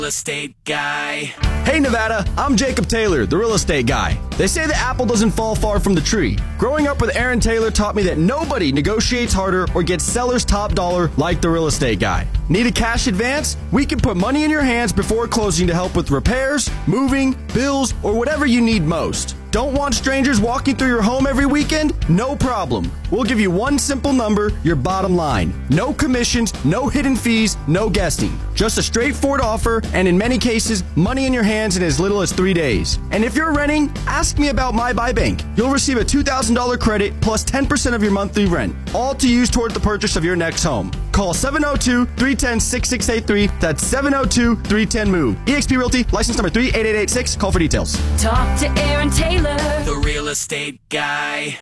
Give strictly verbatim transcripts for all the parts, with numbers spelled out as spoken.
Real estate guy. Hey Nevada, I'm Jacob Taylor, the real estate guy. They say the apple doesn't fall far from the tree. Growing up with Aaron Taylor taught me that nobody negotiates harder or gets seller's top dollar like the real estate guy. Need a cash advance? We can put money in your hands before closing to help with repairs, moving, bills, or whatever you need most. Don't want strangers walking through your home every weekend? No problem. We'll give you one simple number, your bottom line. No commissions, no hidden fees, no guessing. Just a straightforward offer, and in many cases, money in your hands in as little as three days. And if you're renting, ask me about My Buy Bank. You'll receive a two thousand dollars credit plus ten percent of your monthly rent, all to use toward the purchase of your next home. Call seven oh two, three one oh, six six eight three. That's seven oh two, three one oh, MOVE. eXp Realty, license number three eight eight eight six. Call for details. Talk to Aaron Taylor, the real estate guy.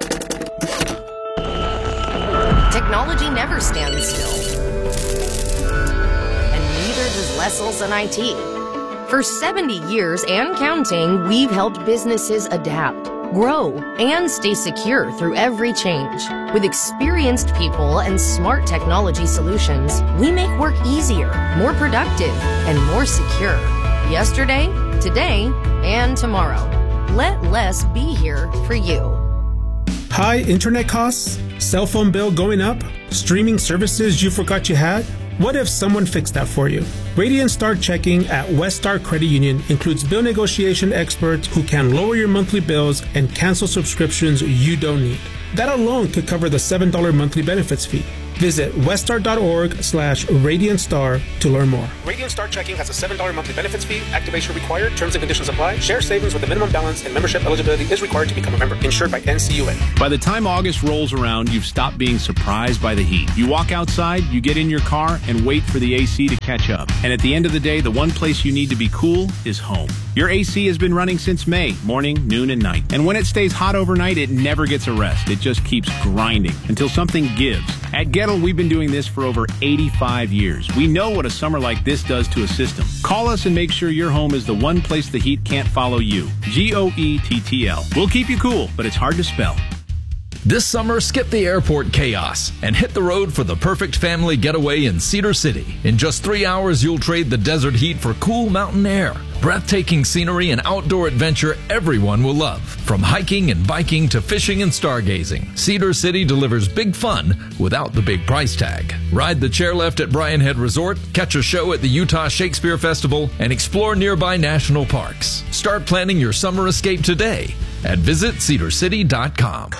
Technology never stands still. And neither does Lessels and I T. For seventy years and counting, we've helped businesses adapt, grow, and stay secure through every change. With experienced people and smart technology solutions, we make work easier, more productive, and more secure. Yesterday, today, and tomorrow. Let less be here for you. High internet costs? Cell phone bill going up? Streaming services you forgot you had? What if someone fixed that for you? Radiant Star Checking at West Star Credit Union includes bill negotiation experts who can lower your monthly bills and cancel subscriptions you don't need. That alone could cover the seven dollars monthly benefits fee. Visit weststar.org slash Radiant Star to learn more. Radiant Star Checking has a seven dollars monthly benefits fee. Activation required. Terms and conditions apply. Share savings with a minimum balance and membership eligibility is required to become a member. Insured by N C U A. By the time August rolls around, you've stopped being surprised by the heat. You walk outside, you get in your car, and wait for the A C to catch up. And at the end of the day, the one place you need to be cool is home. Your A C has been running since May, morning, noon, and night. And when it stays hot overnight, it never gets a rest. It just keeps grinding until something gives. At Gettle, we've been doing this for over eighty-five years. We know what a summer like this does to a system. Call us and make sure your home is the one place the heat can't follow you. G O E T T L. We'll keep you cool, but it's hard to spell. This summer, skip the airport chaos and hit the road for the perfect family getaway in Cedar City. In just three hours, you'll trade the desert heat for cool mountain air. Breathtaking scenery and outdoor adventure everyone will love. From hiking and biking to fishing and stargazing, Cedar City delivers big fun without the big price tag. Ride the chairlift at Bryan Head Resort, catch a show at the Utah Shakespeare Festival, and explore nearby national parks. Start planning your summer escape today at visit cedar city dot com.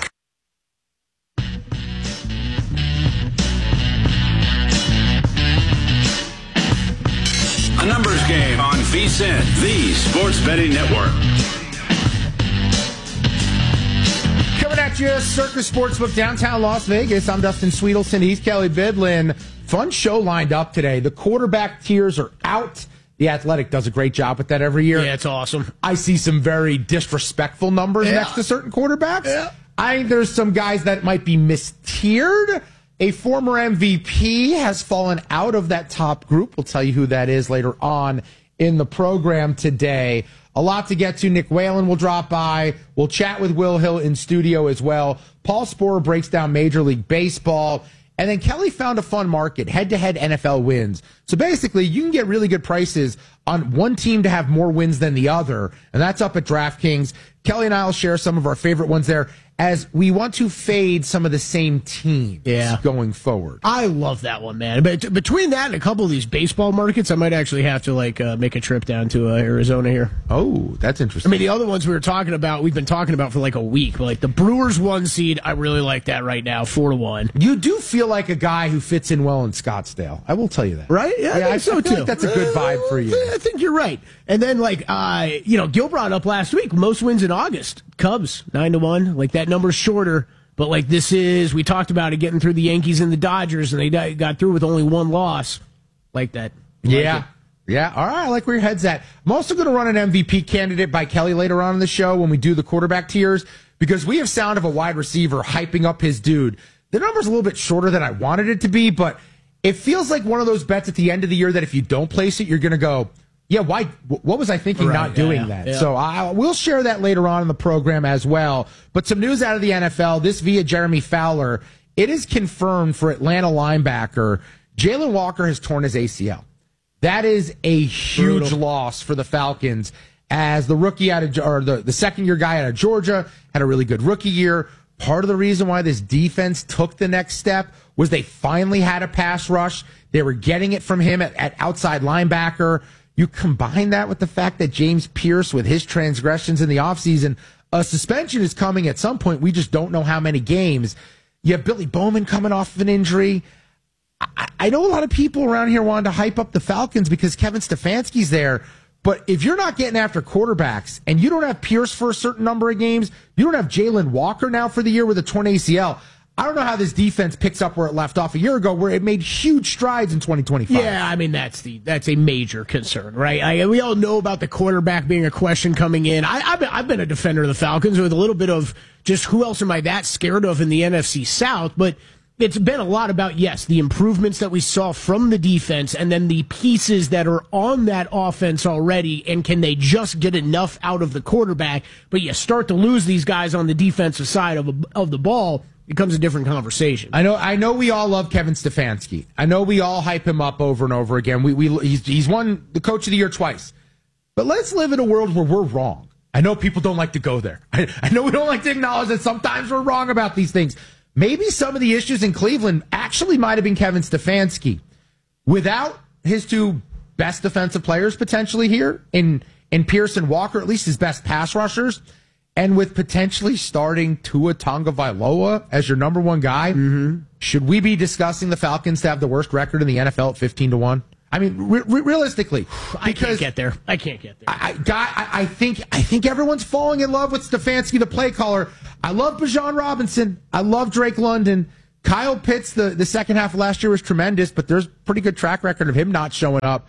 A numbers game on V S I N, the Sports Betting Network. Coming at you, Circus Sportsbook, downtown Las Vegas. I'm Dustin Sweetelson. He's Kelly Bidlin. Fun show lined up today. The quarterback tiers are out. The Athletic does a great job with that every year. Yeah, it's awesome. I see some very disrespectful numbers yeah. next to certain quarterbacks. Yeah. I think there's some guys that might be mistiered. A former M V P has fallen out of that top group. We'll tell you who that is later on in the program today. A lot to get to. Nick Whalen will drop by. We'll chat with Will Hill in studio as well. Paul Sporer breaks down Major League Baseball. And then Kelly found a fun market, head-to-head N F L wins. So basically, you can get really good prices on one team to have more wins than the other, and that's up at DraftKings. Kelly and I will share some of our favorite ones there as we want to fade some of the same teams yeah. going forward. I love that one, man. But between that and a couple of these baseball markets, I might actually have to like uh, make a trip down to uh, Arizona here. Oh, that's interesting. I mean, the other ones we were talking about, we've been talking about for like a week. But like the Brewers one seed, I really like that right now, four to one. You do feel like a guy who fits in well in Scottsdale. I will tell you that. Right? Yeah, I yeah, think I, so I feel too. like that's a good vibe for you. I think you're right. And then like, uh, you know, Gil brought up last week, most wins in August. Cubs, nine to one. Like that number's shorter. But like this is, we talked about it getting through the Yankees and the Dodgers, and they got through with only one loss. Like that. Like yeah. it. Yeah. All right. I like where your head's at. I'm also going to run an M V P candidate by Kelly later on in the show when we do the quarterback tiers, because we have sound of a wide receiver hyping up his dude. The number's a little bit shorter than I wanted it to be, but it feels like one of those bets at the end of the year that if you don't place it, you're going to go, yeah, why? What was I thinking right, not doing yeah, that? yeah. So I, we'll share that later on in the program as well. But some news out of the N F L, this via Jeremy Fowler. It is confirmed for Atlanta linebacker Jalen Walker has torn his A C L. That is a huge Brutal. loss for the Falcons, as the rookie out of, or the, the second year guy out of Georgia had a really good rookie year. Part of the reason why this defense took the next step was they finally had a pass rush. They were getting it from him at, at outside linebacker. You combine that with the fact that James Pierce, with his transgressions in the offseason, a suspension is coming at some point. We just don't know how many games. You have Billy Bowman coming off of an injury. I, I know a lot of people around here wanted to hype up the Falcons because Kevin Stefanski's there. But if you're not getting after quarterbacks and you don't have Pierce for a certain number of games, you don't have Jalen Walker now for the year with a torn A C L, I don't know how this defense picks up where it left off a year ago, where it made huge strides in twenty twenty-five. Yeah, I mean, that's the that's a major concern, right? I, we all know about the quarterback being a question coming in. I, I've, been, I've been a defender of the Falcons with a little bit of just who else am I that scared of in the N F C South, but it's been a lot about, yes, the improvements that we saw from the defense and then the pieces that are on that offense already, and can they just get enough out of the quarterback? But you start to lose these guys on the defensive side of, a, of the ball, it becomes a different conversation. I know I know we all love Kevin Stefanski. I know we all hype him up over and over again. We, we he's, he's won the Coach of the Year twice. But let's live in a world where we're wrong. I know people don't like to go there. I, I know we don't like to acknowledge that sometimes we're wrong about these things. Maybe some of the issues in Cleveland actually might have been Kevin Stefanski. Without his two best defensive players potentially here in, in Pierce and Walker, at least his best pass rushers, and with potentially starting Tua Tagovailoa as your number one guy, mm-hmm. should we be discussing the Falcons to have the worst record in the N F L at fifteen to one? I mean, re- re- realistically, I can't get there. I can't get there. I, I, guy, I, I think I think everyone's falling in love with Stefanski, the play caller. I love Bijan Robinson. I love Drake London. Kyle Pitts, the, the second half of last year was tremendous, but there's a pretty good track record of him not showing up.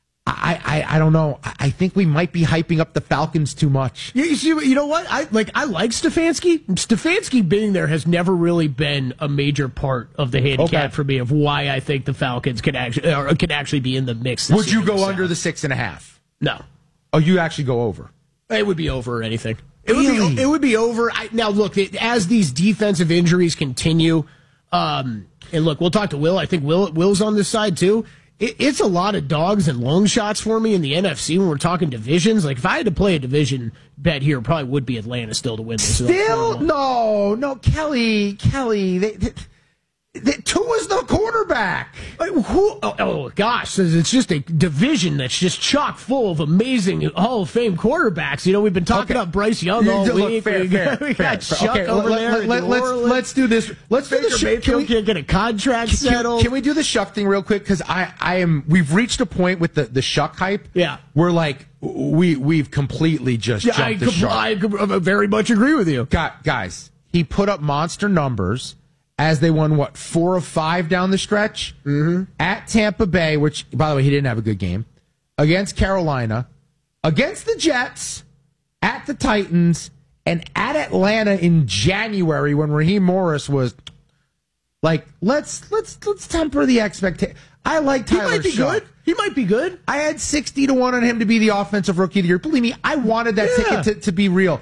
I, I, I don't know. I think we might be hyping up the Falcons too much. You, you see, you know what? I like. I like Stefanski. Stefanski being there has never really been a major part of the handicap Okay. for me of why I think the Falcons could actually or could actually be in the mix. This Would you year go in the under South. the six and a half? No. Oh, you actually go over. It would be over or anything. It Really? would be. It would be over. I, now, look, it, as these defensive injuries continue, um, and look, we'll talk to Will. I think Will Will's on this side too. It, it's a lot of dogs and long shots for me in the N F C when we're talking divisions. Like if I had to play a division bet here, it probably would be Atlanta still to win this. Still, no, no, Kelly, Kelly. They, they, they, Tua's the quarterback. Uh, Who, oh, oh, gosh, it's just a division that's just chock full of amazing Hall of Fame quarterbacks. You know, we've been talking Okay. about Bryce Young all Look, week. fair, we fair, we fair, got fair. Chuck Okay, over let, there. let, in let, New let's Orleans. let's do this. Let's do Baker the sh- can Mayfield we, can't get a contract can, settled. can we do the Shuck thing real quick? Because I, I am. We've reached a point with the, the Shuck hype. Yeah. We're like we we've completely just Yeah, jumped I, the com- shark. I com- I very much agree with you. Got, guys, he put up monster numbers as they won, what, four of five down the stretch? Mm-hmm. At Tampa Bay, which, by the way, he didn't have a good game. Against Carolina. Against the Jets. At the Titans. And at Atlanta in January when Raheem Morris was... Like, let's let's let's temper the expectation. I like Tyler He might be Shuck. good. He might be good. I had sixty to one on him to be the offensive rookie of the year. Believe me, I wanted that Yeah. ticket to, to be real.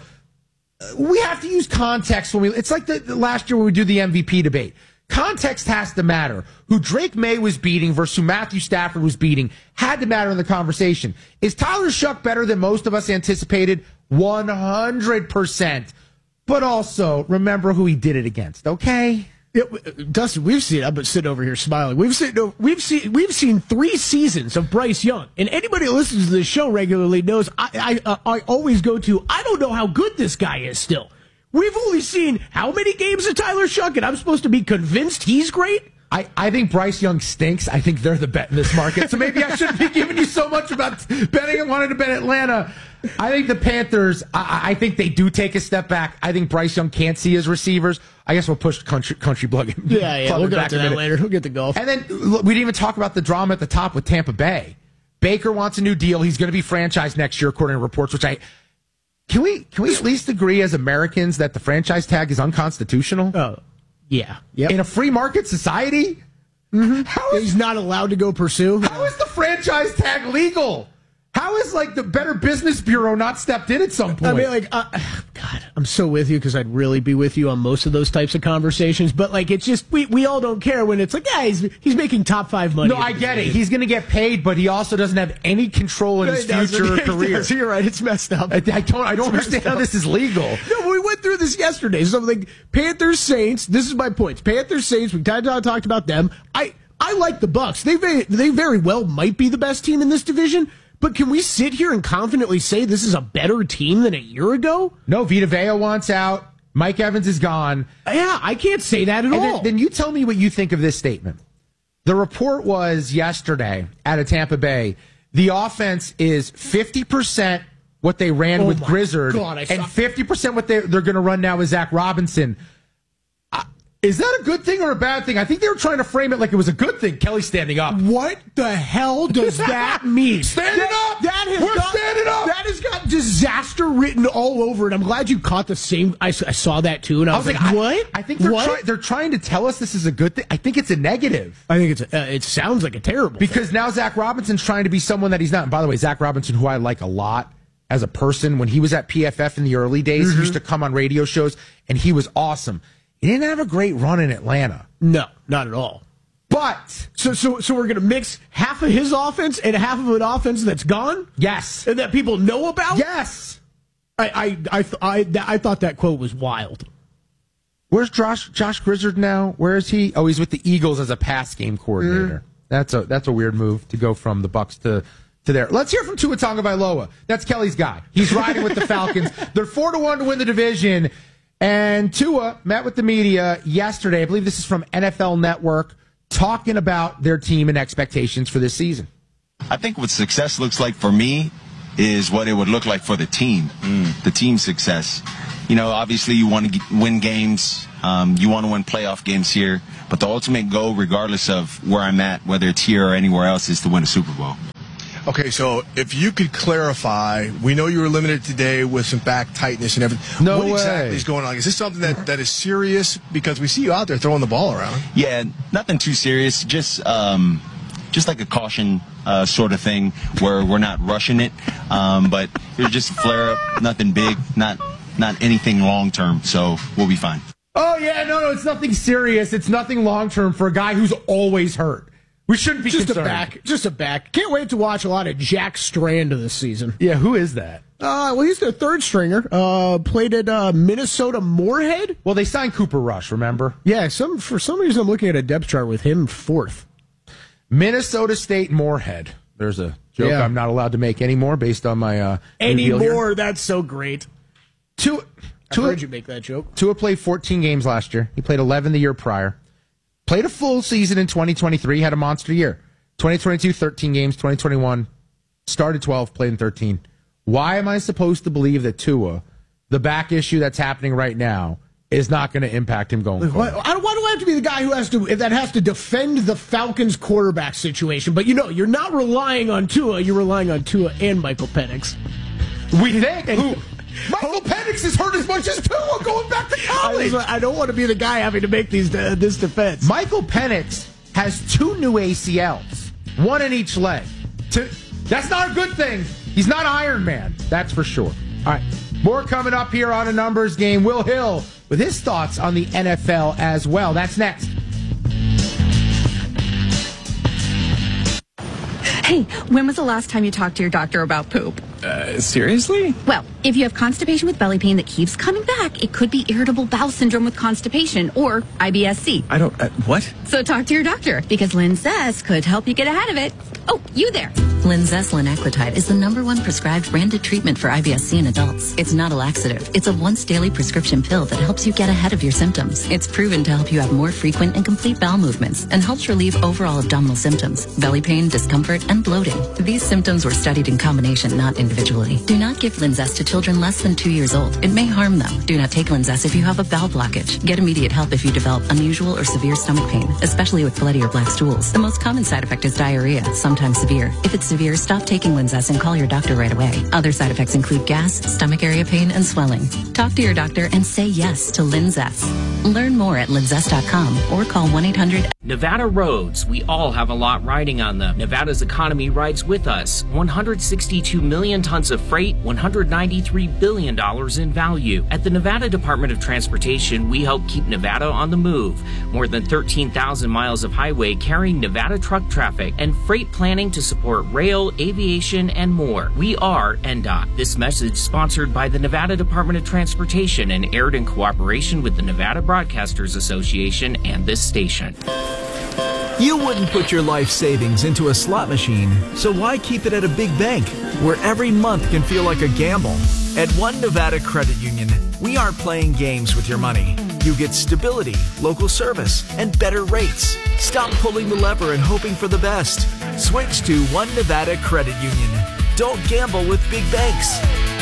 We have to use context when we. It's like the, the last year when we do the M V P debate. Context has to matter. Who Drake May was beating versus who Matthew Stafford was beating had to matter in the conversation. Is Tyler Shuck better than most of us anticipated? one hundred percent. But also, remember who he did it against, okay? Yeah, Dustin, we've seen. I'm sitting over here smiling. We've seen. no, We've seen. We've seen three seasons of Bryce Young, and anybody who listens to this show regularly knows I. I, uh, I always go to. I don't know how good this guy is. Still, we've only seen how many games of Tyler Shuck, and I'm supposed to be convinced he's great. I, I think Bryce Young stinks. I think they're the bet in this market. So maybe I shouldn't be giving you so much about betting and wanting to bet Atlanta. I think the Panthers, I, I think they do take a step back. I think Bryce Young can't see his receivers. I guess we'll push country country plug. Yeah, yeah. We'll get back to in a that minute. later. We'll get to golf. And then look, we didn't even talk about the drama at the top with Tampa Bay. Baker wants a new deal. He's going to be franchised next year, according to reports. Which I can we can we at least agree as Americans that the franchise tag is unconstitutional? Oh, yeah. Yep. In a free market society, Mm-hmm. how is He's not allowed to go pursue. How is the franchise tag legal? How is, like, the Better Business Bureau not stepped in at some point? I mean, like, uh, God, I'm so with you because I'd really be with you on most of those types of conversations. But, like, it's just, we, we all don't care when it's like, yeah, he's, he's making top five money. No, I get it. He's going to get paid, but he also doesn't have any control in his future career. You're right. It's messed up. I, I don't, I don't understand how this is legal. No, but we went through this yesterday. So, like, Panthers, Saints, this is my point. Panthers, Saints, we kind of talked about them. I, I like the Bucks. They very, they very well might be the best team in this division. But can we sit here and confidently say this is a better team than a year ago? No, Vita Vea wants out. Mike Evans is gone. Yeah, I can't say that at and all. Then, then you tell me what you think of this statement. The report was yesterday out of Tampa Bay. The offense is fifty percent what they ran oh with my Grizzard God, I saw- and fifty percent what they, they're going to run now with Zach Robinson. Is that a good thing or a bad thing? I think they were trying to frame it like it was a good thing. Kelly's standing up. What the hell does that mean? Standing that, up! That has We're got, standing up! That has got disaster written all over it. I'm glad you caught the same. I, I saw that too, and I was, I was like, like, what? I, I think they're, what? try, they're trying to tell us this is a good thing. I think it's a negative. I think it's a, uh, it sounds like a terrible Because thing. now Zach Robinson's trying to be someone that he's not. And by the way, Zach Robinson, who I like a lot as a person, when he was at P F F in the early days, Mm-hmm. he used to come on radio shows, and he was awesome. He didn't have a great run in Atlanta. No, not at all. But so so so we're going to mix half of his offense and half of an offense that's gone? Yes. And that people know about? Yes. I I I th- I, th- I thought that quote was wild. Where's Josh Josh Grizzard now? Where is he? Oh, he's with the Eagles as a pass game coordinator. Mm. That's a that's a weird move to go from the Bucs to to there. Let's hear from Tua Tagovailoa. That's Kelly's guy. He's riding with the Falcons. They're four to one to win the division. And Tua met with the media yesterday. I believe this is from N F L Network, talking about their team and expectations for this season. I think what success looks like for me is what it would look like for the team, mm. the team success. You know, obviously you want to win games. Um, you want to win playoff games here. But the ultimate goal, regardless of where I'm at, whether it's here or anywhere else, is to win a Super Bowl. Okay, so if you could clarify, we know you were limited today with some back tightness and everything. No what way. exactly is going on? Is this something that, that is serious? Because we see you out there throwing the ball around. Yeah, nothing too serious. Just um, just like a caution uh, sort of thing where we're not rushing it. Um, but it's just a flare-up, nothing big, not not anything long-term, so we'll be fine. Oh, yeah, no, no, it's nothing serious. It's nothing long-term for a guy who's always hurt. We shouldn't be just concerned. a back, just a back. Can't wait to watch a lot of Jack Strand this season. Yeah, who is that? Uh, well, he's their third stringer. Uh, played at uh, Minnesota Moorhead. Well, they signed Cooper Rush, remember? Yeah, some for some reason I'm looking at a depth chart with him fourth. Minnesota State Moorhead. There's a joke Yeah. I'm not allowed to make anymore based on my uh, anymore. That's so great. Tua, I heard you make that joke. Tua played fourteen games last year. He played eleven the year prior. Played a full season in twenty twenty-three, had a monster year. twenty twenty-two, thirteen games. twenty twenty-one, started twelve, played in thirteen. Why am I supposed to believe that Tua, the back issue that's happening right now, is not going to impact him going forward? Why, why do I have to be the guy who has to that has to defend the Falcons quarterback situation? But you know, you're not relying on Tua. You're relying on Tua and Michael Penix. We think. Who? Michael Penix is hurt as much as Tua going back to college. I, I don't want to be the guy having to make these uh, this defense. Michael Penix has two new A C Ls, one in each leg. To, that's not a good thing. He's not Iron Man, that's for sure. All right, more coming up here on a numbers game. Will Hill with his thoughts on the N F L as well. That's next. Hey, when was the last time you talked to your doctor about poop? Uh, seriously? Well, if you have constipation with belly pain that keeps coming back, it could be irritable bowel syndrome with constipation or I B S C. I don't, uh, what? So talk to your doctor because Linzess could help you get ahead of it. Oh, you there. Linzess linaclotide is the number one prescribed branded treatment for I B S C in adults. It's not a laxative. It's a once daily prescription pill that helps you get ahead of your symptoms. It's proven to help you have more frequent and complete bowel movements and helps relieve overall abdominal symptoms, belly pain, discomfort, and bloating. These symptoms were studied in combination, not individually. Do not give Linzess to children less than two years old. It may harm them. Do not take Linzess if you have a bowel blockage. Get immediate help if you develop unusual or severe stomach pain, especially with bloody or black stools. The most common side effect is diarrhea, sometimes severe. If it's severe, stop taking Linzess and call your doctor right away. Other side effects include gas, stomach area pain, and swelling. Talk to your doctor and say yes to Linzess. Learn more at linzess dot com or call one eight hundred Nevada roads, we all have a lot riding on them. Nevada's economy rides with us. one hundred sixty-two million tons of freight, one hundred ninety-three billion dollars in value. At the Nevada Department of Transportation, we help keep Nevada on the move. More than thirteen thousand miles of highway carrying Nevada truck traffic and freight planning to support rail, aviation, and more. We are N D O T. This message sponsored by the Nevada Department of Transportation and aired in cooperation with the Nevada Broadcasters Association and this station. You wouldn't put your life savings into a slot machine, so why keep it at a big bank where every month can feel like a gamble? At One Nevada Credit Union, we aren't playing games with your money. You get stability, local service, and better rates. Stop pulling the lever and hoping for the best. Switch to One Nevada Credit Union. Don't gamble with big banks.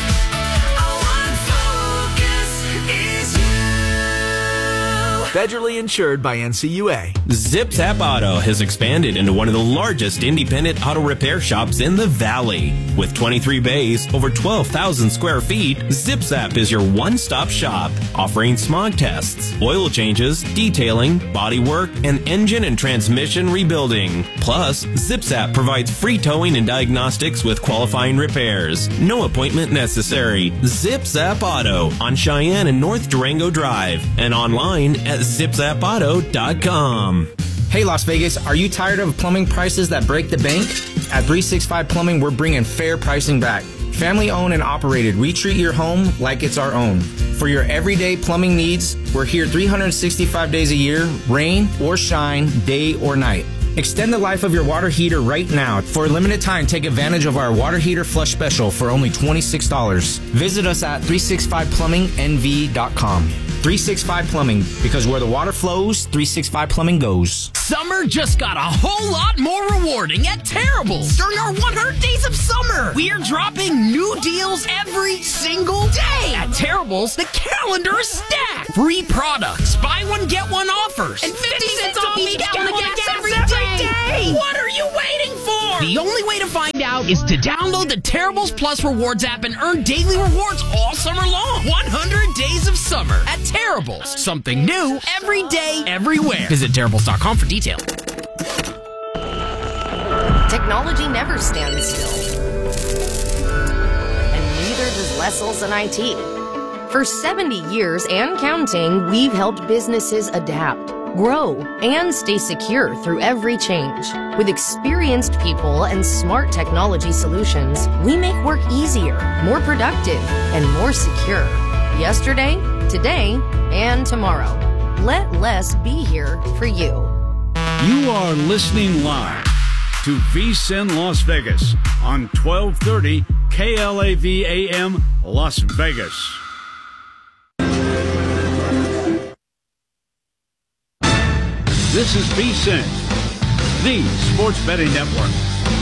Federally insured by N C U A. ZipZap Auto has expanded into one of the largest independent auto repair shops in the Valley. With twenty-three bays, over twelve thousand square feet, ZipZap is your one-stop shop, offering smog tests, oil changes, detailing, body work, and engine and transmission rebuilding. Plus, ZipZap provides free towing and diagnostics with qualifying repairs. No appointment necessary. ZipZap Auto on Cheyenne and North Durango Drive and online at zip zap auto dot com. Hey Las Vegas, are you tired of plumbing prices that break the bank? At three sixty-five Plumbing, we're bringing fair pricing back. Family owned and operated, we treat your home like it's our own. For your everyday plumbing needs, we're here three hundred sixty-five days a year, rain or shine, day or night. Extend the life of your water heater right now. For a limited time, take advantage of our water heater flush special for only twenty-six dollars. Visit us at three sixty-five plumbing n v dot com. three sixty-five Plumbing, because where the water flows, three sixty-five Plumbing goes. Summer just got a whole lot more rewarding at Terrible's during our one hundred days of summer. We are dropping new deals every single day. At Terrible's, the calendar is stacked. Free products, buy one, get one offers, and fifty cents off each gallon of gas every day. day. What are you waiting for? The only way to find out is to download the Terrible's Plus Rewards app and earn daily rewards all summer long. one hundred days of summer at Terrible's. Something new every day, everywhere. Visit Terrible's dot com for details. Technology never stands still. And neither does Lessels and I T. For seventy years and counting, we've helped businesses adapt, grow, and stay secure through every change. With experienced people and smart technology solutions, we make work easier, more productive, and more secure. Yesterday, today, and tomorrow. Let Less be here for you. You are listening live to V S I N Las Vegas on twelve thirty K L A V A M Las Vegas. This is V S I N, the sports betting network.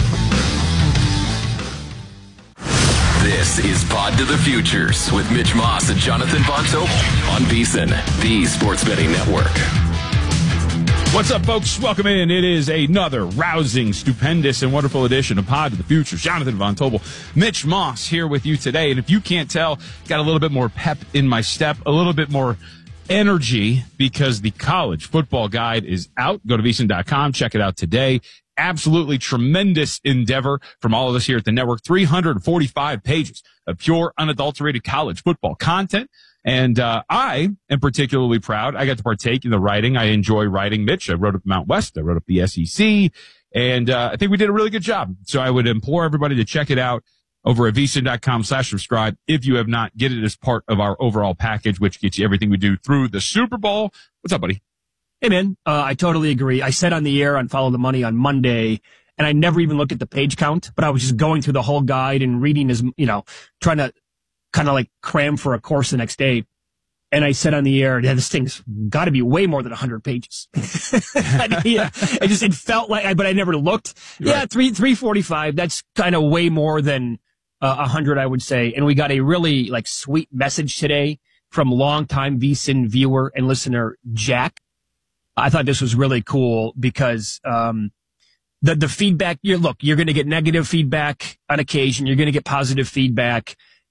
This is Pod to the Futures with Mitch Moss and Jonathan Von Tobel on V S I N, the sports betting network. What's up, folks? Welcome in. It is another rousing, stupendous, and wonderful edition of Pod to the Futures. Jonathan Von Tobel, Mitch Moss here with you today. And if you can't tell, got a little bit more pep in my step, a little bit more energy, because the college football guide is out. Go to V S I N dot com. Check it out today. Absolutely tremendous endeavor from all of us here at the network. three hundred forty-five pages of pure, unadulterated college football content. And uh, I am particularly proud. I got to partake in the writing. I enjoy writing. Mitch, I wrote up Mount West. I wrote up the S E C. And uh, I think we did a really good job. So I would implore everybody to check it out over at V S I N dot com slash subscribe. If you have not, get it as part of our overall package, which gets you everything we do through the Super Bowl. What's up, buddy? Hey, man, uh, I totally agree. I said on the air on Follow the Money on Monday, and I never even looked at the page count, but I was just going through the whole guide and reading as, you know, trying to kind of like cram for a course the next day. And I said on the air, yeah, this thing's got to be way more than one hundred pages. yeah, it just, it felt like, but I never looked. Right. Yeah, three, three forty-five. That's kind of way more than uh, one hundred, I would say. And we got a really like sweet message today from longtime V S I N viewer and listener, Jack. I thought this was really cool because, um, the, the feedback, you're, look, you're going to get negative feedback on occasion. You're going to get positive feedback.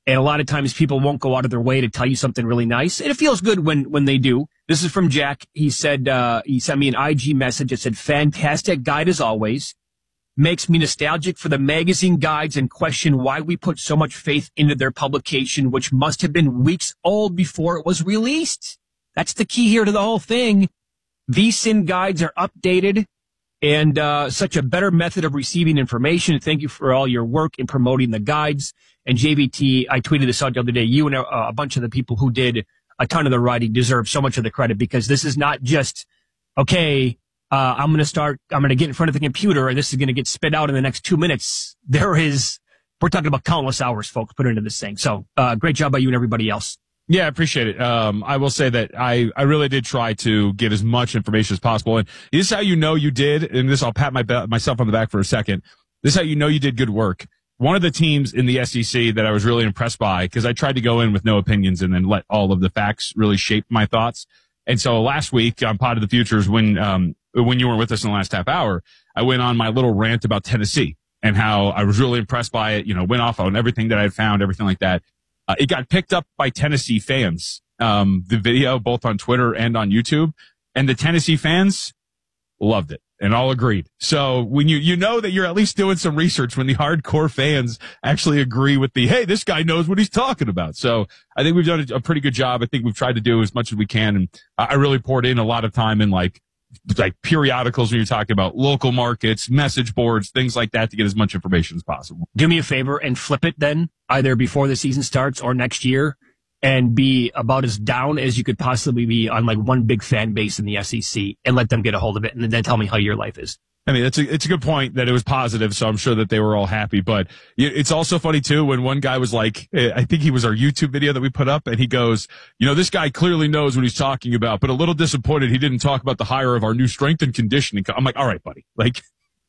And a lot of times people won't go out of their way to tell you something really nice. And it feels good when, when they do. This is from Jack. He said, uh, he sent me an I G message that said, fantastic guide as always. Makes me nostalgic for the magazine guides and question why we put so much faith into their publication, which must have been weeks old before it was released. That's the key here to the whole thing. V S I N guides are updated and, uh, such a better method of receiving information. Thank you for all your work in promoting the guides. And J V T, I tweeted this out the other day. You and a, a bunch of the people who did a ton of the writing deserve so much of the credit, because this is not just, okay, uh, I'm going to start, I'm going to get in front of the computer and this is going to get spit out in the next two minutes. There is, we're talking about countless hours, folks, put into this thing. So, uh, great job by you and everybody else. Yeah, I appreciate it. Um, I will say that I, I really did try to get as much information as possible. And this is how you know you did, and this, I'll pat my, myself on the back for a second. This is how you know you did good work. One of the teams in the S E C that I was really impressed by, because I tried to go in with no opinions and then let all of the facts really shape my thoughts. And so last week on Pod of the Futures, when, um, when you were with us in the last half hour, I went on my little rant about Tennessee and how I was really impressed by it, you know, went off on everything that I had found, everything like that. Uh, it got picked up by Tennessee fans, um, the video, both on Twitter and on YouTube. And the Tennessee fans loved it. And all agreed. So when you, you know that you're at least doing some research when the hardcore fans actually agree with the, hey, this guy knows what he's talking about. So I think we've done a, a pretty good job. I think we've tried to do as much as we can. And I really poured in a lot of time in like, like periodicals when you're talking about local markets, message boards, things like that to get as much information as possible. Do me a favor and flip it then, either before the season starts or next year, and be about as down as you could possibly be on like one big fan base in the S E C and let them get a hold of it and then tell me how your life is. I mean, it's a, it's a good point that it was positive, so I'm sure that they were all happy. But it's also funny, too, when one guy was like, I think he was our YouTube video that we put up, and he goes, you know, this guy clearly knows what he's talking about, but a little disappointed he didn't talk about the hire of our new strength and conditioning. I'm like, all right, buddy, like,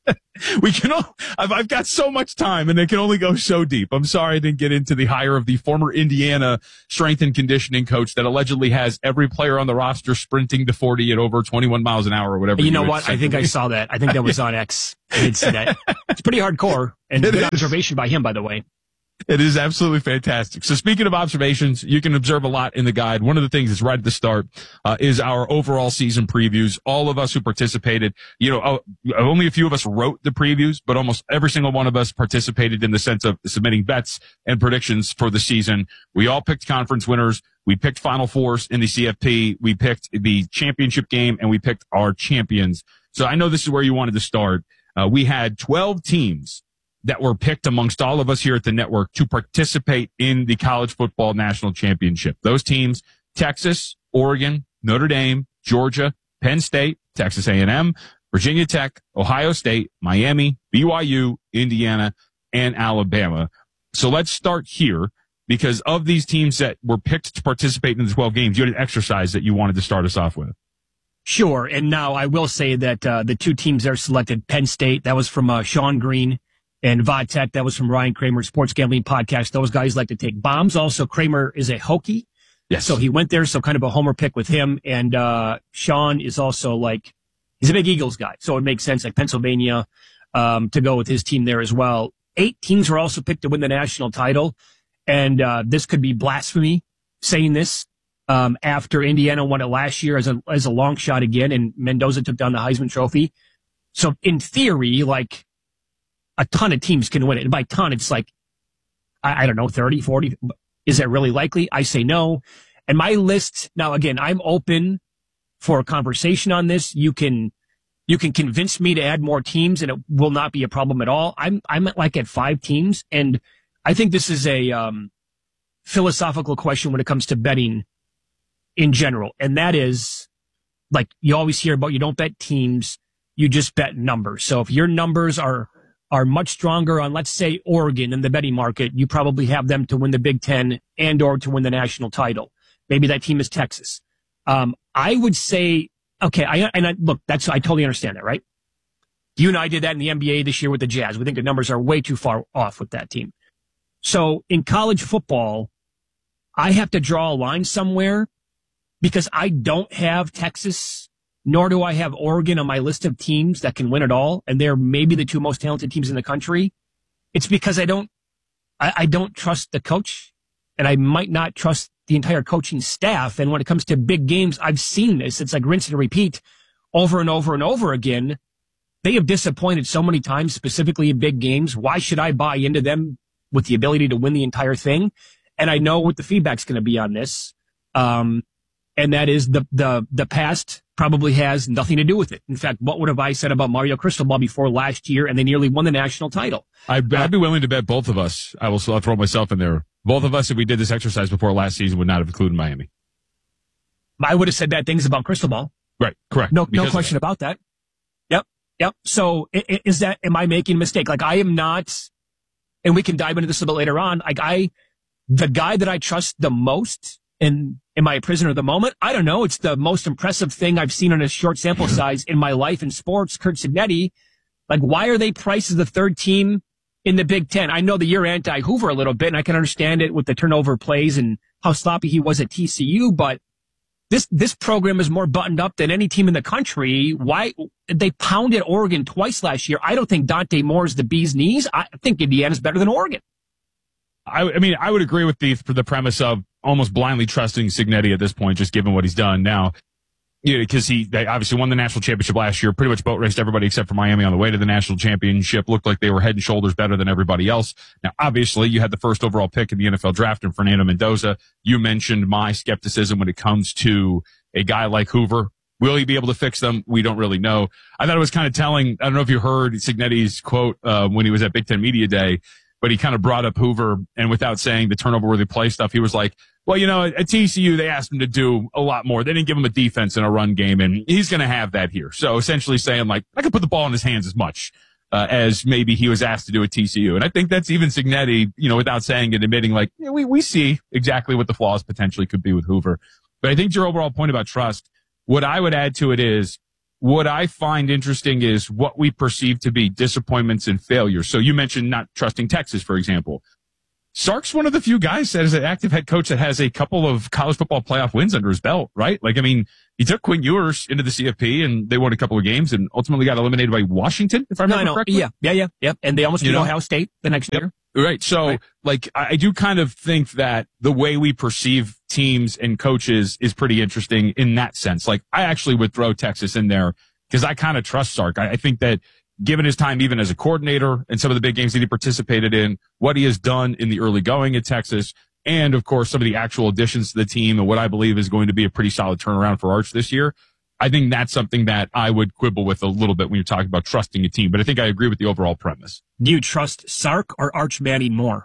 we can all, I've, I've got so much time and it can only go so deep. I'm sorry I didn't get into the hire of the former Indiana strength and conditioning coach that allegedly has every player on the roster sprinting to forty at over twenty-one miles an hour or whatever. You know what? I think I saw that. I think that was on X. I did see that. It's pretty hardcore and good observation by him, by the way. It is absolutely fantastic. So speaking of observations, you can observe a lot in the guide. One of the things that's right at the start uh, is our overall season previews. All of us who participated, you know, uh, only a few of us wrote the previews, but almost every single one of us participated in the sense of submitting bets and predictions for the season. We all picked conference winners. We picked Final Fours in the C F P. We picked the championship game, and we picked our champions. So I know this is where you wanted to start. Uh, we had twelve teams that were picked amongst all of us here at the network to participate in the college football national championship. Those teams, Texas, Oregon, Notre Dame, Georgia, Penn State, Texas A and M, Virginia Tech, Ohio State, Miami, B Y U, Indiana, and Alabama. So let's start here, because of these teams that were picked to participate in the twelve games, you had an exercise that you wanted to start us off with. Sure. And now I will say that uh, the two teams that are selected, Penn State, that was from uh, Sean Green, and V O D Tech, that was from Ryan Kramer, Sports Gambling Podcast. Those guys like to take bombs. Also, Kramer is a Hokie. Yes. So he went there, so kind of a homer pick with him. And uh Sean is also like, he's a big Eagles guy. So it makes sense, like Pennsylvania, um, to go with his team there as well. Eight teams were also picked to win the national title. And uh this could be blasphemy saying this um after Indiana won it last year as a as a long shot again, and Mendoza took down the Heisman Trophy. So in theory, like, a ton of teams can win it. And by ton, it's like, I, I don't know, thirty, forty. Is that really likely? I say no. And my list, now again, I'm open for a conversation on this. You can, you can convince me to add more teams and it will not be a problem at all. I'm, I'm at like at five teams. And I think this is a, um, philosophical question when it comes to betting in general. And that is, like, you always hear about, you don't bet teams, you just bet numbers. So if your numbers are, are much stronger on, let's say, Oregon in the betting market, you probably have them to win the Big Ten and or to win the national title. Maybe that team is Texas. Um, I would say, okay, I, and I, look, that's, I totally understand that, right? You and I did that in the N B A this year with the Jazz. We think the numbers are way too far off with that team. So in college football, I have to draw a line somewhere because I don't have Texas, nor do I have Oregon on my list of teams that can win it all, and they're maybe the two most talented teams in the country. It's because I don't, I, I don't trust the coach and I might not trust the entire coaching staff. And when it comes to big games, I've seen this. It's like rinse and repeat over and over and over again. They have disappointed so many times, specifically in big games. Why should I buy into them with the ability to win the entire thing? And I know what the feedback's going to be on this. Um, and that is the, the, the past probably has nothing to do with it. In fact, what would have I said about Mario Cristobal before last year, and they nearly won the national title? I'd, I'd be willing to bet both of us. I will I'll throw myself in there. Both of us, if we did this exercise before last season, would not have included Miami. I would have said bad things about Cristobal. Right. Correct. No, no question about that. Yep. Yep. So is that, am I making a mistake? Like I am not, and we can dive into this a bit later on. Like I, the guy that I trust the most, and am I a prisoner of the moment? I don't know. It's the most impressive thing I've seen on a short sample size in my life in sports. Curt Cignetti. Like, why are they priced as the third team in the Big Ten? I know that you're anti-Hoover a little bit, and I can understand it with the turnover plays and how sloppy he was at T C U, but this, this program is more buttoned up than any team in the country. Why? They pounded Oregon twice last year. I don't think Dante Moore is the bee's knees. I think Indiana's better than Oregon. I, I mean, I would agree with the, for the premise of almost blindly trusting Cignetti at this point, just given what he's done now. You know, because he they obviously won the national championship last year, pretty much boat raced everybody except for Miami on the way to the national championship. Looked like they were head and shoulders better than everybody else. Now, obviously, you had the first overall pick in the N F L draft in Fernando Mendoza. You mentioned my skepticism when it comes to a guy like Hoover. Will he be able to fix them? We don't really know. I thought it was kind of telling. I don't know if you heard Cignetti's quote uh, when he was at Big Ten Media Day, but he kind of brought up Hoover, and without saying the turnover-worthy play stuff, he was like, well, you know, at T C U, they asked him to do a lot more. They didn't give him a defense and a run game, and he's going to have that here. So essentially saying, like, I could put the ball in his hands as much uh, as maybe he was asked to do at T C U. And I think that's even Cignetti, you know, without saying it, admitting, like, yeah, we, we see exactly what the flaws potentially could be with Hoover. But I think your overall point about trust, what I would add to it is, what I find interesting is what we perceive to be disappointments and failures. So you mentioned not trusting Texas, for example. Sark's one of the few guys that is an active head coach that has a couple of college football playoff wins under his belt, right? Like, I mean, he took Quinn Ewers into the C F P and they won a couple of games and ultimately got eliminated by Washington, if I remember no, no. correctly. Yeah, yeah, yeah, yeah. And they almost you beat know? Ohio State the next yep. year. Right. So, right. like, I do kind of think that the way we perceive teams and coaches is pretty interesting in that sense. Like, I actually would throw Texas in there because I kind of trust Sark. I, I think that given his time even as a coordinator and some of the big games that he participated in, what he has done in the early going at Texas, and, of course, some of the actual additions to the team and what I believe is going to be a pretty solid turnaround for Arch this year, I think that's something that I would quibble with a little bit when you're talking about trusting a team. But I think I agree with the overall premise. Do you trust Sark or Arch Manning more?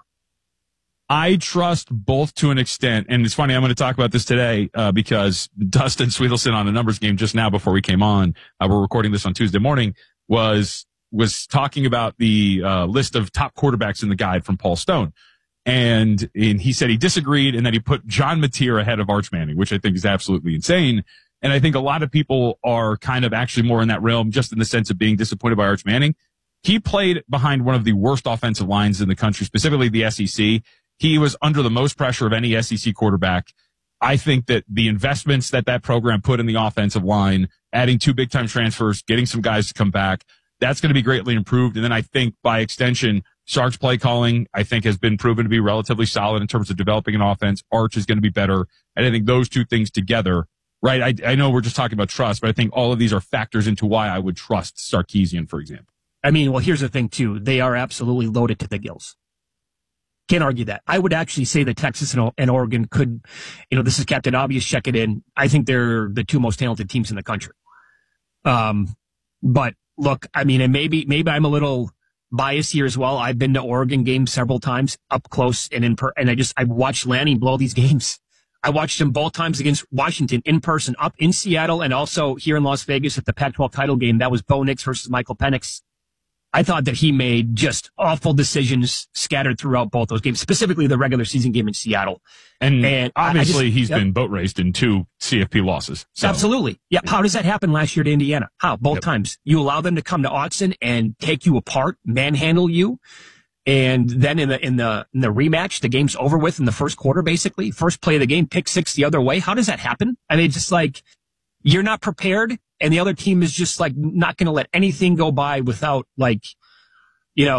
I trust both to an extent. And it's funny, I'm going to talk about this today uh, because Dustin Sweetelson on the numbers game just now before we came on, uh, we're recording this on Tuesday morning, was was talking about the uh, list of top quarterbacks in the guide from Paul Stone. And, and he said he disagreed and that he put John Mateer ahead of Arch Manning, which I think is absolutely insane. And I think a lot of people are kind of actually more in that realm, just in the sense of being disappointed by Arch Manning. He played behind one of the worst offensive lines in the country, specifically the S E C. He was under the most pressure of any S E C quarterback. I think that the investments that that program put in the offensive line, adding two big-time transfers, getting some guys to come back, that's going to be greatly improved. And then I think by extension, Sark's play calling, I think, has been proven to be relatively solid in terms of developing an offense. Arch is going to be better. And I think those two things together, right? I, I know we're just talking about trust, but I think all of these are factors into why I would trust Sarkisian, for example. I mean, well, here's the thing, too. They are absolutely loaded to the gills. Can't argue that. I would actually say that Texas and, and Oregon could, you know, this is Captain Obvious, check it in. I think they're the two most talented teams in the country. Um, but look, I mean, and maybe, maybe I'm a little biased here as well. I've been to Oregon games several times up close and in per, and I just, I watched Lanning blow these games. I watched him both times against Washington in person, up in Seattle, and also here in Las Vegas at the Pac twelve title game. That was Bo Nix versus Michael Penix. I thought that he made just awful decisions scattered throughout both those games, specifically the regular season game in Seattle. And, and obviously just, he's yep. been boat raced in two C F P losses. So. Absolutely. Yeah. How does that happen last year to Indiana? How? Both yep. times. You allow them to come to Autzen and take you apart, manhandle you. And then in the, in the, in the rematch, the game's over with in the first quarter, basically. First play of the game, pick six the other way. How does that happen? I mean, just like, you're not prepared and the other team is just like not going to let anything go by without like, you know,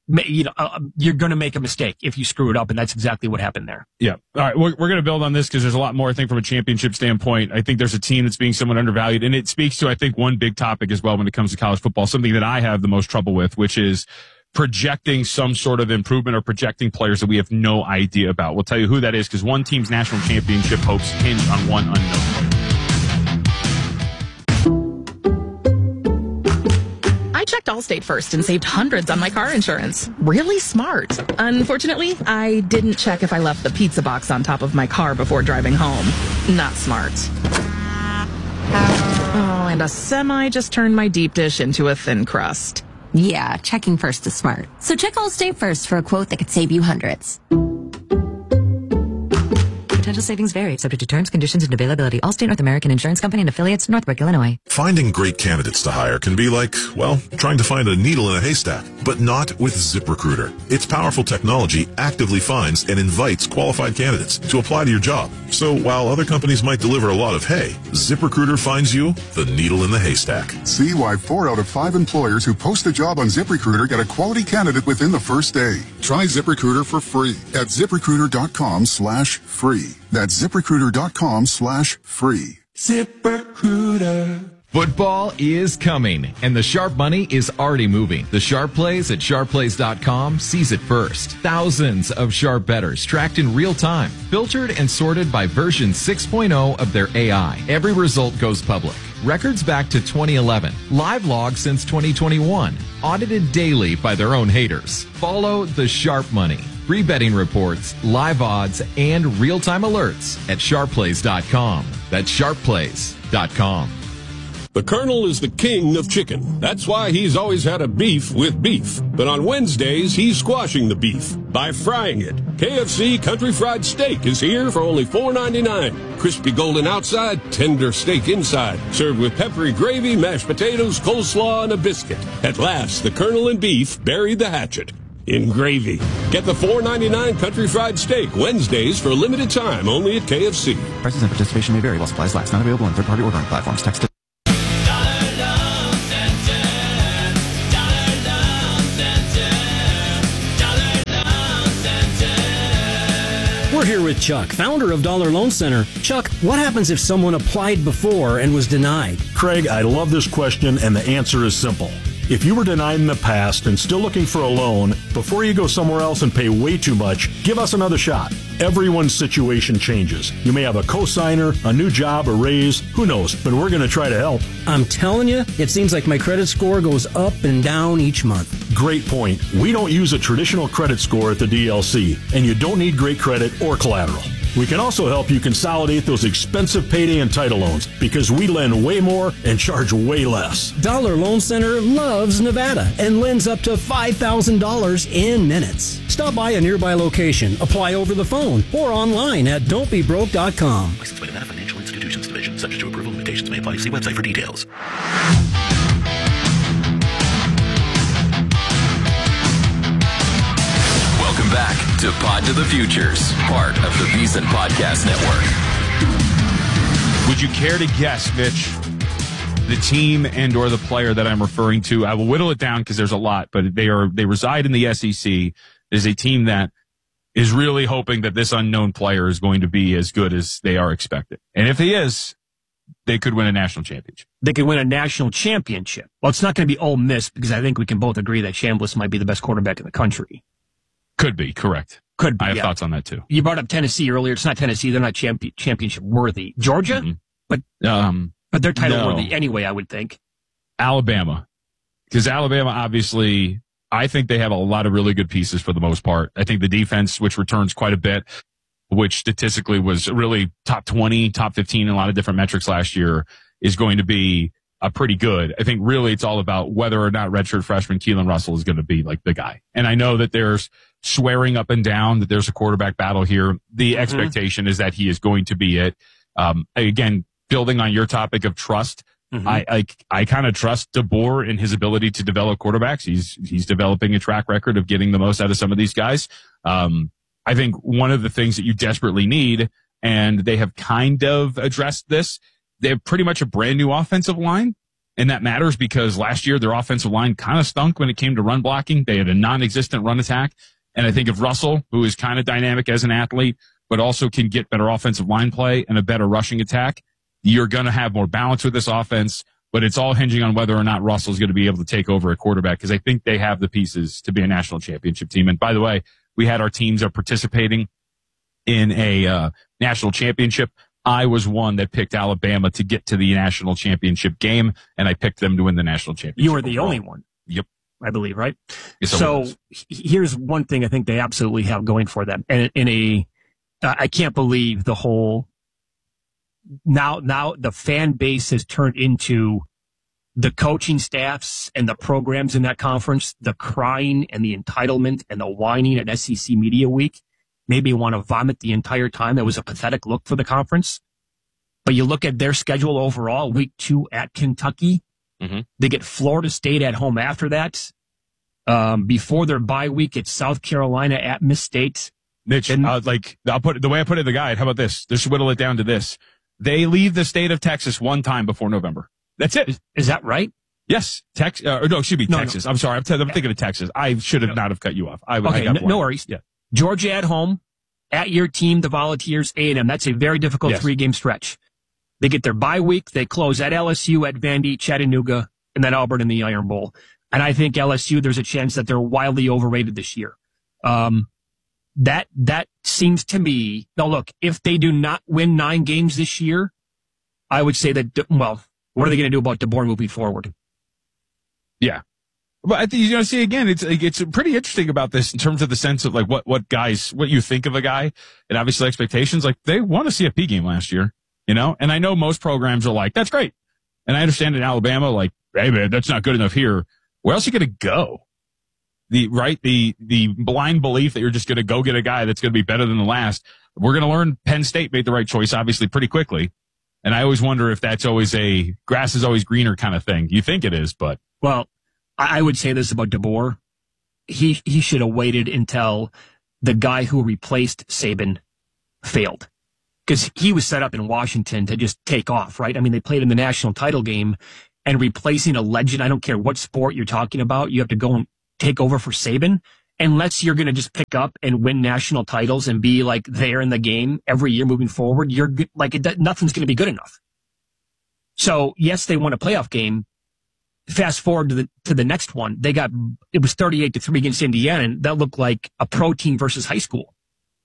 you know, uh, you're going to make a mistake if you screw it up, and that's exactly what happened there. Yeah. All right. We're, we're going to build on this because there's a lot more, I think, from a championship standpoint. I think there's a team that's being somewhat undervalued, and it speaks to, I think, one big topic as well when it comes to college football, something that I have the most trouble with, which is projecting some sort of improvement or projecting players that we have no idea about. We'll tell you who that is because one team's national championship hopes hinge on one unknown player. I checked Allstate first and saved hundreds on my car insurance. Really smart. Unfortunately, I didn't check if I left the pizza box on top of my car before driving home. Not smart. Oh, and a semi just turned my deep dish into a thin crust. Yeah, checking first is smart. So check Allstate first for a quote that could save you hundreds. Potential savings vary, subject to terms, conditions, and availability. Allstate North American Insurance Company and affiliates, Northbrook, Illinois. Finding great candidates to hire can be like, well, trying to find a needle in a haystack, but not with ZipRecruiter. Its powerful technology actively finds and invites qualified candidates to apply to your job. So while other companies might deliver a lot of hay, ZipRecruiter finds you the needle in the haystack. See why four out of five employers who post a job on ZipRecruiter get a quality candidate within the first day. Try ZipRecruiter for free at ZipRecruiter.com slash free. That's ZipRecruiter.com slash free. ZipRecruiter. Football is coming, and the Sharp money is already moving. The Sharp Plays at Sharp Plays dot com sees it first. Thousands of Sharp bettors tracked in real time, filtered and sorted by version six point oh of their A I. Every result goes public. Records back to twenty eleven. Live logs since twenty twenty-one. Audited daily by their own haters. Follow the Sharp money. Free betting reports, live odds, and real-time alerts at Sharp Plays dot com. That's Sharp Plays dot com. The Colonel is the king of chicken. That's why he's always had a beef with beef. But on Wednesdays, he's squashing the beef by frying it. K F C Country Fried Steak is here for only four ninety-nine. Crispy golden outside, tender steak inside. Served with peppery gravy, mashed potatoes, coleslaw, and a biscuit. At last, the Colonel and beef buried the hatchet in gravy. Get the four ninety-nine Country Fried Steak Wednesdays for a limited time only at K F C. Prices and participation may vary while supplies last. Not available on third-party ordering platforms. Text We're here with Chuck, founder of Dollar Loan Center. Chuck, what happens if someone applied before and was denied? Craig, I love this question, and the answer is simple. If you were denied in the past and still looking for a loan, before you go somewhere else and pay way too much, give us another shot. Everyone's situation changes. You may have a cosigner, a new job, a raise, who knows, but we're going to try to help. I'm telling you, it seems like my credit score goes up and down each month. Great point. We don't use a traditional credit score at the D L C, and you don't need great credit or collateral. We can also help you consolidate those expensive payday and title loans because we lend way more and charge way less. Dollar Loan Center loves Nevada and lends up to five thousand dollars in minutes. Stop by a nearby location, apply over the phone, or online at don't be broke dot com. Licensed by Nevada Financial Institutions Division. Subject to approval. Limitations may apply. See website for details. Welcome back to Pod to the Futures, part of the VSiN Podcast Network. Would you care to guess, Mitch, the team and or the player that I'm referring to? I will whittle it down because there's a lot, but they are they reside in the S E C. There's a team that is really hoping that this unknown player is going to be as good as they are expected. And if he is, they could win a national championship. They could win a national championship. Well, it's not going to be Ole Miss because I think we can both agree that Chambliss might be the best quarterback in the country. Could be, correct. Could be. I have yeah. thoughts on that too. You brought up Tennessee earlier. It's not Tennessee. They're not champion, championship worthy. Georgia? Mm-hmm. But um, but they're title no. worthy anyway, I would think. Alabama. Because Alabama, obviously, I think they have a lot of really good pieces for the most part. I think the defense, which returns quite a bit, which statistically was really top twenty, top fifteen in a lot of different metrics last year, is going to be uh, pretty good. I think really it's all about whether or not redshirt freshman Keelan Russell is going to be like the guy. And I know that there's swearing up and down that there's a quarterback battle here. The mm-hmm. expectation is that he is going to be it. Um, again, building on your topic of trust, mm-hmm. I, I, I kind of trust DeBoer in his ability to develop quarterbacks. He's, he's developing a track record of getting the most out of some of these guys. Um, I think one of the things that you desperately need, and they have kind of addressed this, they have pretty much a brand new offensive line. And that matters because last year their offensive line kind of stunk when it came to run blocking. They had a non-existent run attack. And I think if Russell, who is kind of dynamic as an athlete, but also can get better offensive line play and a better rushing attack, you're going to have more balance with this offense. But it's all hinging on whether or not Russell's going to be able to take over a quarterback, because I think they have the pieces to be a national championship team. And by the way, we had our teams are participating in a uh, national championship. I was one that picked Alabama to get to the national championship game, and I picked them to win the national championship. You were the overall. only one. Yep. I believe, right? Yes, so here's one thing I think they absolutely have going for them. And in a, uh, I can't believe the whole, now, now the fan base has turned into the coaching staffs and the programs in that conference, the crying and the entitlement and the whining at S E C Media Week made me want to vomit the entire time. That was a pathetic look for the conference. But you look at their schedule overall, week two at Kentucky. Mm-hmm. They get Florida State at home after that. Um, before their bye week, it's South Carolina at Miss State. Mitch, and, uh, like I'll put the way I put it in the guide. How about this? Just whittle it down to this: they leave the state of Texas one time before November. That's it. Is, is that right? Yes, Tex. Uh, or no, it should be no, Texas. No. I'm sorry. I'm, t- I'm thinking of Texas. I should have no. not have cut you off. I, okay, I no, no worries. Yeah. Georgia at home, at your team, the Volunteers, A and M. That's a very difficult yes. three-game stretch. They get their bye week. They close at L S U, at Vandy, Chattanooga, and then Auburn in the Iron Bowl. And I think L S U, there's a chance that they're wildly overrated this year. Um, that, that seems to me, now look, if they do not win nine games this year, I would say that, well, what are they going to do about DeBoer moving forward? Yeah. But I think you're going to see again, it's, it's pretty interesting about this in terms of the sense of like what, what guys, what you think of a guy and obviously expectations. Like they won a C F P game last year, you know, and I know most programs are like, that's great. And I understand in Alabama, like, hey man, that's not good enough here. Where else are you going to go? The, right? The, the blind belief that you're just going to go get a guy that's going to be better than the last. We're going to learn Penn State made the right choice, obviously, pretty quickly. And I always wonder if that's always a grass is always greener kind of thing. You think it is, but. Well, I would say this about DeBoer. He, he should have waited until the guy who replaced Saban failed. Because he was set up in Washington to just take off, right? I mean, they played in the national title game. And replacing a legend, I don't care what sport you're talking about, you have to go and take over for Saban. Unless you're going to just pick up and win national titles and be like there in the game every year moving forward, you're like, it, nothing's going to be good enough. So yes, they won a playoff game. Fast forward to the, to the next one. They got, it was thirty-eight to three against Indiana, and that looked like a pro team versus high school.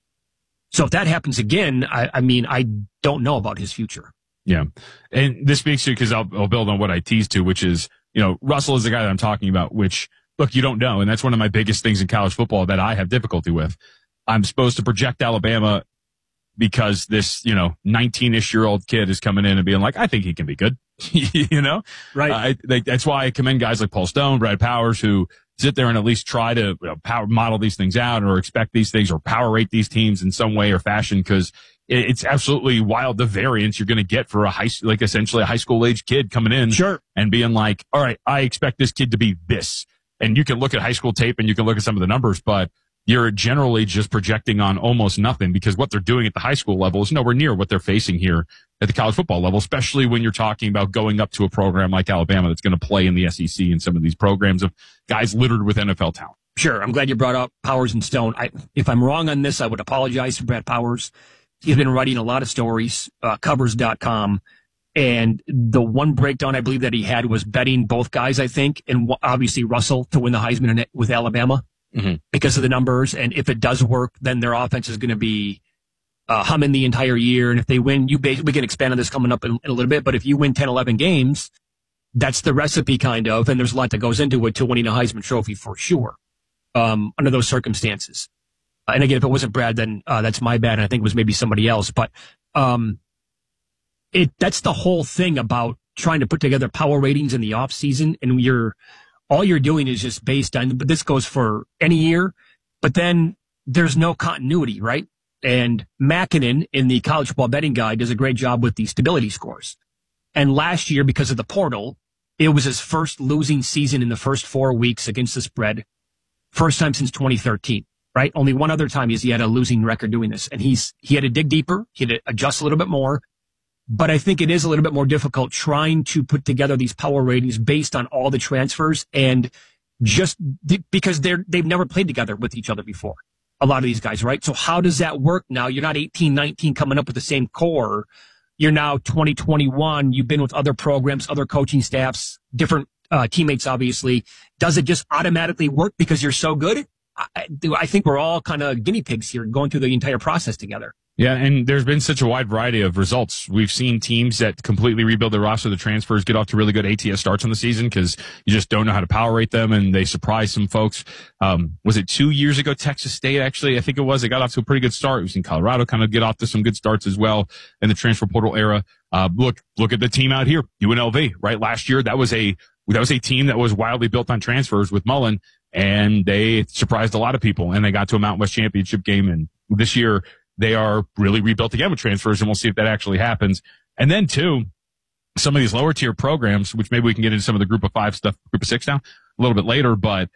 So if that happens again, I, I mean, I don't know about his future. Yeah. And this speaks to, because I'll, I'll build on what I teased to, which is, you know, Russell is the guy that I'm talking about, which, look, you don't know. And that's one of my biggest things in college football that I have difficulty with. I'm supposed to project Alabama because this, you know, nineteen-ish year old kid is coming in and being like, I think he can be good. You know? Right. Uh, I, like, that's why I commend guys like Paul Stone, Brad Powers, who sit there and at least try to you know, power, model these things out or expect these things or power rate these teams in some way or fashion, because it's absolutely wild the variance you're going to get for a high, like essentially a high school age kid coming in sure. and being like, all right, I expect this kid to be this. And you can look at high school tape and you can look at some of the numbers, but you're generally just projecting on almost nothing because what they're doing at the high school level is nowhere near what they're facing here at the college football level, especially when you're talking about going up to a program like Alabama that's going to play in the S E C and some of these programs of guys littered with N F L talent. Sure. I'm glad you brought up Powers and Stone. I, if I'm wrong on this, I would apologize to Brad Powers. He's been writing a lot of stories, uh, covers dot com. And the one breakdown I believe that he had was betting both guys, I think, and obviously Russell to win the Heisman with Alabama mm-hmm. because of the numbers. And if it does work, then their offense is going to be uh, humming the entire year. And if they win, you basically, we can expand on this coming up in, in a little bit. But if you win ten, eleven games, that's the recipe kind of. And there's a lot that goes into it to winning a Heisman Trophy for sure um, under those circumstances. And again, if it wasn't Brad, then uh, that's my bad. And I think it was maybe somebody else. But um, it that's the whole thing about trying to put together power ratings in the off season, and you're all you're doing is just based on. But this goes for any year. But then there's no continuity, right? And Mackinnon in the College Football Betting Guide does a great job with the stability scores. And last year, because of the portal, it was his first losing season in the first four weeks against the spread, first time since twenty thirteen. Right? Only one other time is he had a losing record doing this. And he's, he had to dig deeper. He had to adjust a little bit more. But I think it is a little bit more difficult trying to put together these power ratings based on all the transfers and just th- because they're, they've never played together with each other before. A lot of these guys, right? So how does that work now? You're not eighteen, nineteen coming up with the same core. You're now twenty, twenty-one. You've been with other programs, other coaching staffs, different uh, teammates, obviously. Does it just automatically work because you're so good? I, I think we're all kind of guinea pigs here going through the entire process together. Yeah, and there's been such a wide variety of results. We've seen teams that completely rebuild their roster, the transfers, get off to really good A T S starts on the season because you just don't know how to power rate them, and they surprise some folks. Um, was it two years ago, Texas State, actually? I think it was. They got off to a pretty good start. We've seen Colorado kind of get off to some good starts as well in the transfer portal era. Uh, look, look at the team out here, U N L V, right? Last year, that was a, that was a team that was wildly built on transfers with Mullen, and they surprised a lot of people, and they got to a Mountain West championship game. And this year, they are really rebuilt again with transfers, and we'll see if that actually happens. And then, too, some of these lower tier programs, which maybe we can get into some of the group of five stuff, group of six now, a little bit later, but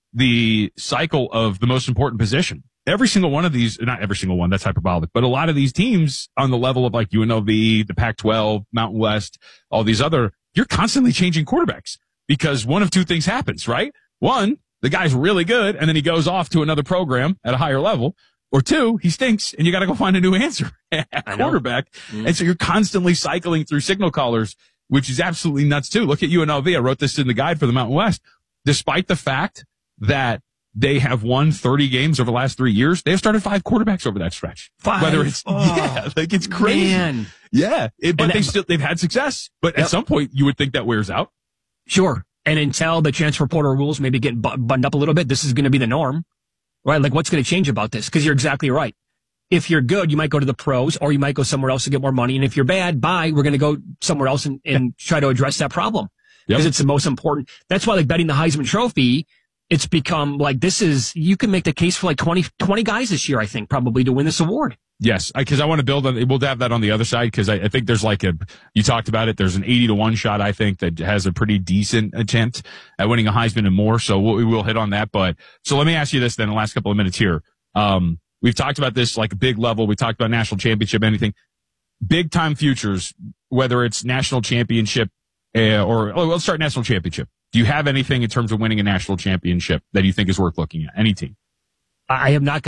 the cycle of the most important position. Every single one of these, not every single one, that's hyperbolic, but a lot of these teams on the level of like U N L V, the Pac twelve, Mountain West, all these other, you're constantly changing quarterbacks because one of two things happens, right? One, the guy's really good, and then he goes off to another program at a higher level. Or two, he stinks, and you got to go find a new answer at quarterback. Mm-hmm. And so you're constantly cycling through signal callers, which is absolutely nuts, too. Look at U N L V. I wrote this in the guide for the Mountain West. Despite the fact that they have won thirty games over the last three years, they have started five quarterbacks over that stretch. Five? Whether it's, oh, yeah, like it's crazy. Man. Yeah, it, but And they that- still, they've had success. But Yep. at some point, you would think that wears out. Sure. And until the transfer portal rules maybe get bu- buttoned up a little bit, this is going to be the norm, right? Like, what's going to change about this? Because you're exactly right. If you're good, you might go to the pros, or you might go somewhere else to get more money. And if you're bad, bye, we're going to go somewhere else and, and try to address that problem. Because Yep. it's the most important. That's why, like, betting the Heisman Trophy, it's become like, this is, you can make the case for like twenty, twenty guys this year, I think, probably to win this award. Yes, because I, I want to build on, we'll have that on the other side, because I, I think there's like a, you talked about it, there's an eighty to one shot, I think, that has a pretty decent attempt at winning a Heisman and more, so we'll, we will hit on that. But, so let me ask you this then, the last couple of minutes here. Um, we've talked about this like a big level, we talked about national championship, anything. Big time futures, whether it's national championship, uh, or, oh, let's start national championship. Do you have anything in terms of winning a national championship that you think is worth looking at? Any team? I have not